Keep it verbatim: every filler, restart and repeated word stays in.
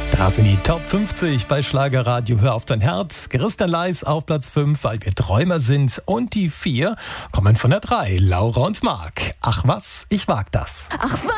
Das sind die Top fünfzig bei Schlagerradio Hör auf dein Herz. Christian Leis auf Platz fünf, weil wir Träumer sind. Und die vier kommen von der drei, Laura und Marc. Ach was, ich wag das. Ach was.